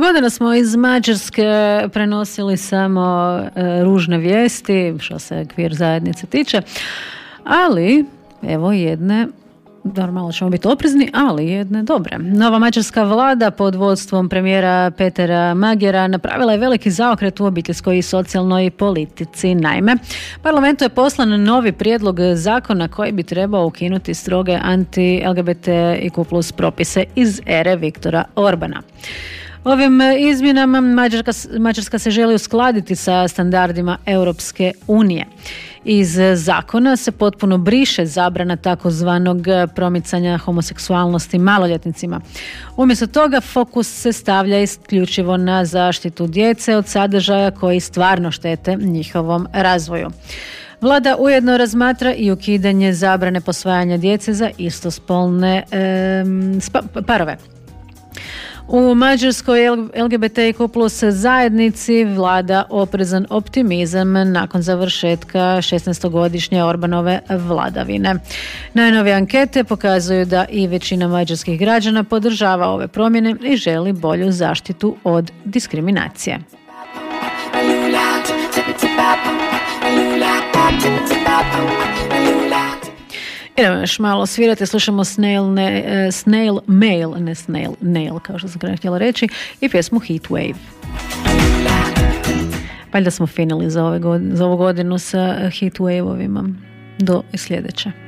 godina smo iz Mađarske prenosili samo ružne vijesti što se kvir zajednice tiče, ali evo jedne, normalno ćemo biti oprezni, ali jedne dobre. Nova mađarska vlada pod vodstvom premijera Petera Magyara napravila je veliki zaokret u obiteljskoj i socijalnoj politici. Naime, parlamentu je poslan novi prijedlog zakona koji bi trebao ukinuti stroge anti-LGBT i plus propise iz ere Viktora Orbana. Ovim izmjenama Mađarska se želi uskladiti sa standardima Europske unije. Iz zakona se potpuno briše zabrana takozvanog promicanja homoseksualnosti maloljetnicima. Umjesto toga fokus se stavlja isključivo na zaštitu djece od sadržaja koji stvarno štete njihovom razvoju. Vlada ujedno razmatra i ukidanje zabrane posvajanja djece za istospolne parove. U Mađarskoj LGBTIQ plus zajednici vlada oprezan optimizam nakon završetka 16-godišnje Orbanove vladavine. Najnovije ankete pokazuju da i većina mađarskih građana podržava ove promjene i želi bolju zaštitu od diskriminacije. Idemo još malo svirati, slušamo Snail Mail, ne Snail Nail, kao što sam htjela reći, i pjesmu Heat Wave. Valjda smo finali za ovu godinu sa Heat Wave-ovima. Do sljedeće.